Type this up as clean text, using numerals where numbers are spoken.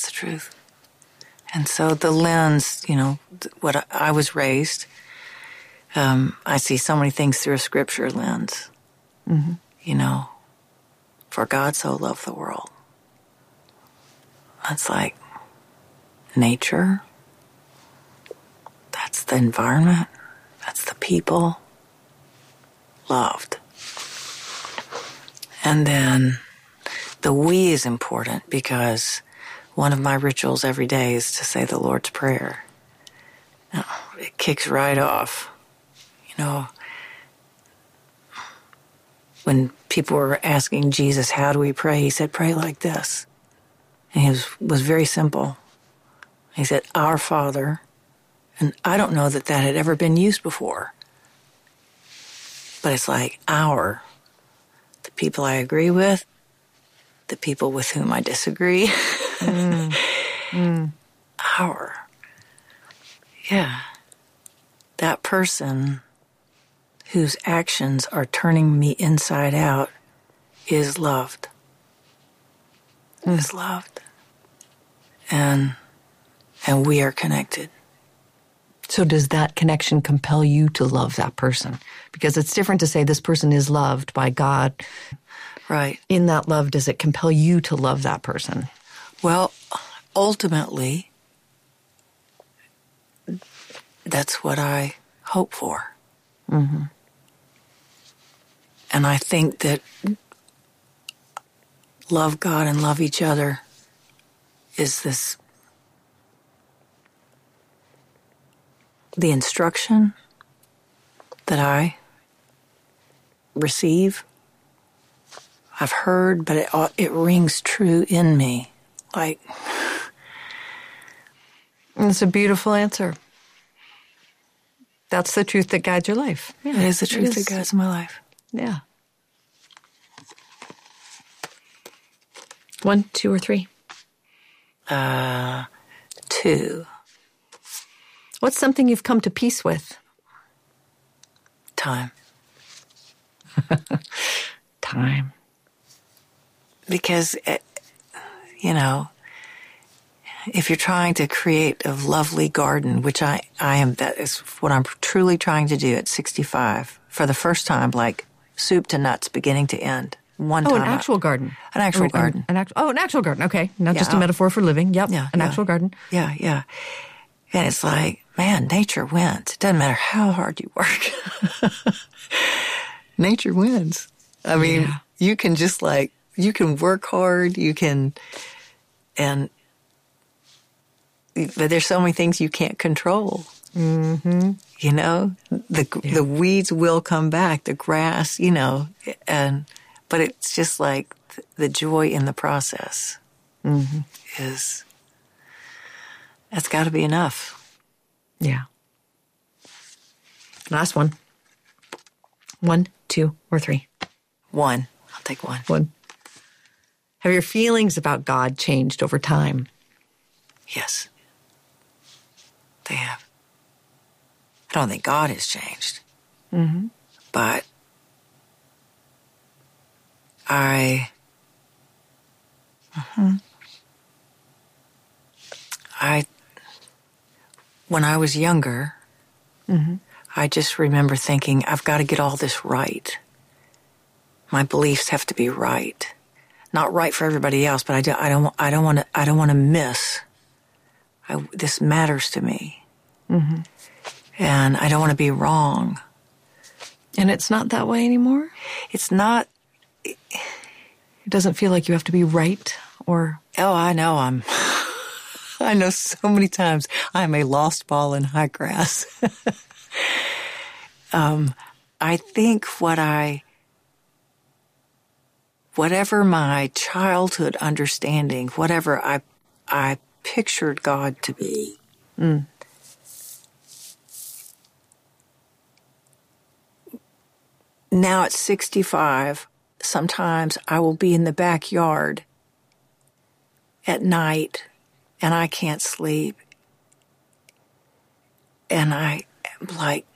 That's the truth. And so the lens, what I was raised, I see so many things through a scripture lens. Mm-hmm. For God so loved the world. That's like nature. That's the environment. That's the people. Loved. And then the we is important because one of my rituals every day is to say the Lord's Prayer. It kicks right off. When people were asking Jesus, how do we pray? He said, pray like this. And he was very simple. He said, Our Father. And I don't know that had ever been used before. But it's like the people I agree with, the people with whom I disagree. Our. Yeah. That person whose actions are turning me inside out is loved. Is loved. And we are connected. So does that connection compel you to love that person? Because it's different to say this person is loved by God. Right. In that love, does it compel you to love that person? Well, ultimately, that's what I hope for. Mm-hmm. And I think that love God and love each other is the instruction that I receive. I've heard, but it rings true in me. Like, it's a beautiful answer. That's the truth that guides your life. Yeah, it is the truth that guides my life. Yeah. 1, 2, or 3? 2. What's something you've come to peace with? Time. Time. Because, if you're trying to create a lovely garden, which I am, that is what I'm truly trying to do at 65, for the first time, like soup to nuts, beginning to end. One time. An actual garden. An actual garden. An actual garden. Okay. Not just a metaphor for living. Yep. Yeah, an actual garden. Yeah, yeah. And it's like, man, nature wins. It doesn't matter how hard you work. Nature wins. I mean, you can just you can work hard, but there's so many things you can't control. Mm-hmm. The weeds will come back, the grass, but it's just like the joy in the process is, that's got to be enough. Yeah. Last one. 1, 2, or 3? 1. I'll take 1. 1. Have your feelings about God changed over time? Yes. They have. I don't think God has changed. Mm-hmm. But when I was younger, I just remember thinking, I've got to get all this right. My beliefs have to be right. Not right for everybody else, but I don't want to miss. This matters to me. Mm-hmm. And I don't want to be wrong. And it's not that way anymore? It's not. It doesn't feel like you have to be right or... Oh, I know. I know so many times I'm a lost ball in high grass. I think whatever my childhood understanding, whatever I pictured God to be, now at 65, sometimes I will be in the backyard at night and I can't sleep. And I am like,